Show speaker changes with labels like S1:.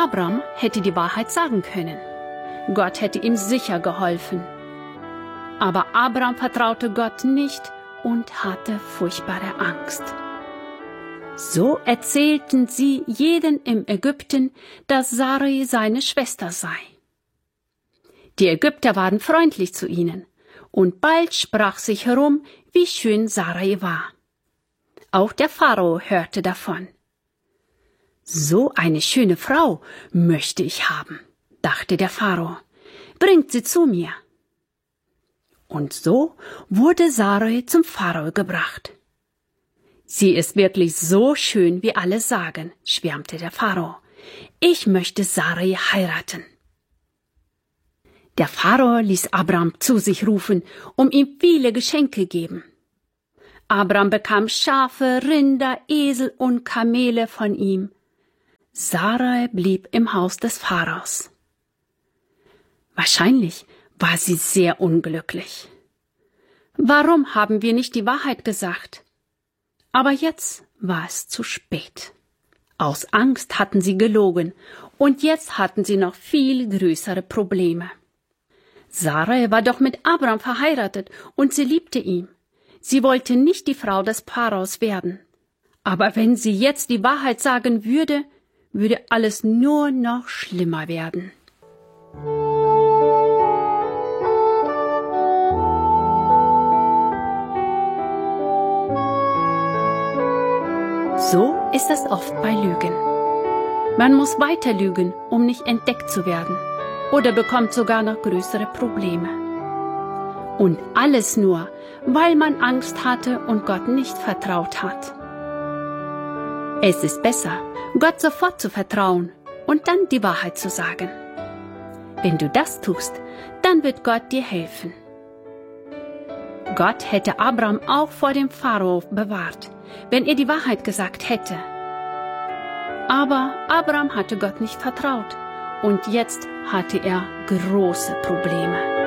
S1: Abram hätte die Wahrheit sagen können. Gott hätte ihm sicher geholfen. Aber Abram vertraute Gott nicht und hatte furchtbare Angst. So erzählten sie jeden im Ägypten, dass Sarai seine Schwester sei. Die Ägypter waren freundlich zu ihnen, und bald sprach sich herum, wie schön Sarai war. Auch der Pharao hörte davon. So eine schöne Frau möchte ich haben, dachte der Pharao. Bringt sie zu mir. Und so wurde Sarai zum Pharao gebracht. Sie ist wirklich so schön, wie alle sagen, schwärmte der Pharao. Ich möchte Sarai heiraten. Der Pharao ließ Abram zu sich rufen, um ihm viele Geschenke geben. Abram bekam Schafe, Rinder, Esel und Kamele von ihm. Sarai blieb im Haus des Pharaos. Wahrscheinlich war sie sehr unglücklich. Warum haben wir nicht die Wahrheit gesagt? Aber jetzt war es zu spät. Aus Angst hatten sie gelogen, und jetzt hatten sie noch viel größere Probleme. Sarai war doch mit Abram verheiratet und sie liebte ihn. Sie wollte nicht die Frau des Pharaos werden. Aber wenn sie jetzt die Wahrheit sagen würde, würde alles nur noch schlimmer werden. So ist es oft bei Lügen. Man muss weiter lügen, um nicht entdeckt zu werden, oder bekommt sogar noch größere Probleme. Und alles nur, weil man Angst hatte und Gott nicht vertraut hat. Es ist besser, Gott sofort zu vertrauen und dann die Wahrheit zu sagen. Wenn du das tust, dann wird Gott dir helfen. Gott hätte Abram auch vor dem Pharao bewahrt, wenn er die Wahrheit gesagt hätte. Aber Abram hatte Gott nicht vertraut und jetzt hatte er große Probleme.